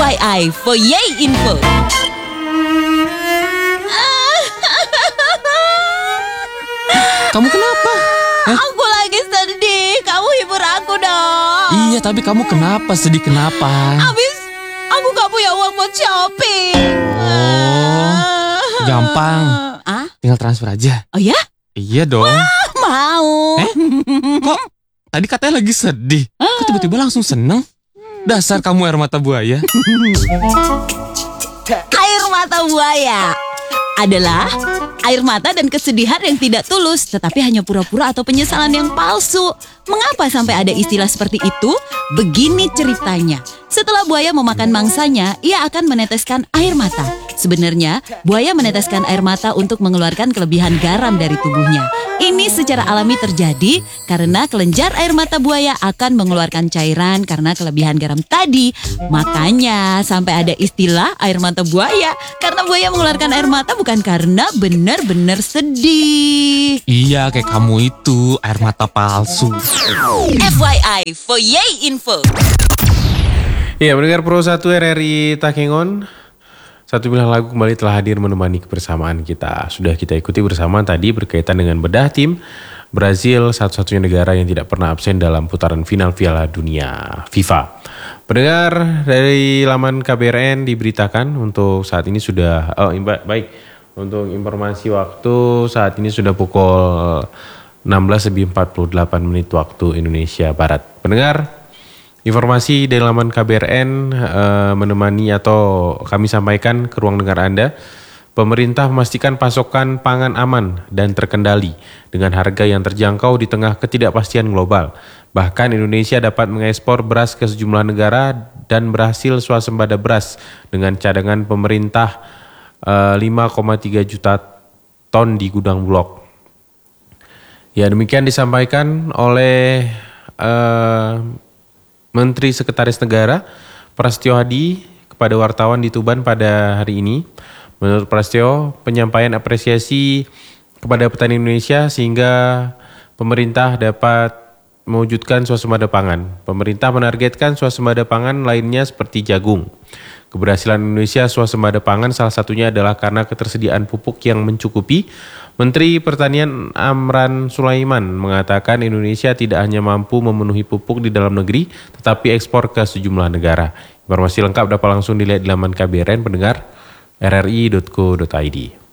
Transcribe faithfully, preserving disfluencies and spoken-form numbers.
Y I for Yay Info. Kamu kenapa? Hah? Aku lagi sedih, kamu hibur aku dong. Iya, tapi kamu kenapa? Sedih kenapa? Habis aku gak punya uang buat shopping. Oh, gampang. Ah? Tinggal transfer aja. Oh ya? Iya dong. Ah, mau. Eh? Kok tadi katanya lagi sedih? Kok tiba-tiba langsung seneng? Dasar kamu air mata buaya. Air mata buaya adalah air mata dan kesedihan yang tidak tulus, tetapi hanya pura-pura atau penyesalan yang palsu. Mengapa sampai ada istilah seperti itu? Begini ceritanya. Setelah buaya memakan mangsanya, ia akan meneteskan air mata. Sebenarnya, buaya meneteskan air mata untuk mengeluarkan kelebihan garam dari tubuhnya. Ini secara alami terjadi karena kelenjar air mata buaya akan mengeluarkan cairan karena kelebihan garam tadi. Makanya sampai ada istilah air mata buaya. Karena buaya mengeluarkan air mata bukan karena benar-benar sedih. Iya, kayak kamu itu air mata palsu. F Y I for Yay Info. Iya, mendengar Pro satu R R I Takengon. Satu pilihan lagu kembali telah hadir menemani kebersamaan kita. Sudah kita ikuti bersama tadi berkaitan dengan bedah tim Brazil, satu-satunya negara yang tidak pernah absen dalam putaran final Piala Dunia FIFA. Pendengar dari laman K B R N diberitakan untuk saat ini sudah, oh baik, untuk informasi waktu saat ini sudah pukul enam belas lebih empat puluh delapan menit waktu Indonesia Barat. Pendengar, informasi dari laman K B R N uh, menemani atau kami sampaikan ke ruang dengar Anda. Pemerintah memastikan pasokan pangan aman dan terkendali dengan harga yang terjangkau di tengah ketidakpastian global. Bahkan Indonesia dapat mengekspor beras ke sejumlah negara dan berhasil swasembada beras dengan cadangan pemerintah uh, lima koma tiga juta ton di gudang Bulog. Ya, demikian disampaikan oleh uh, Menteri Sekretaris Negara Prasetyo Hadi kepada wartawan di Tuban pada hari ini. Menurut Prasetyo, penyampaian apresiasi kepada petani Indonesia sehingga pemerintah dapat mewujudkan swasembada pangan. Pemerintah menargetkan swasembada pangan lainnya seperti jagung. Keberhasilan Indonesia swasembada pangan salah satunya adalah karena ketersediaan pupuk yang mencukupi. Menteri Pertanian Amran Sulaiman mengatakan Indonesia tidak hanya mampu memenuhi pupuk di dalam negeri, tetapi ekspor ke sejumlah negara. Informasi lengkap dapat langsung dilihat di laman K B R N, pendengar r r i dot co dot i d.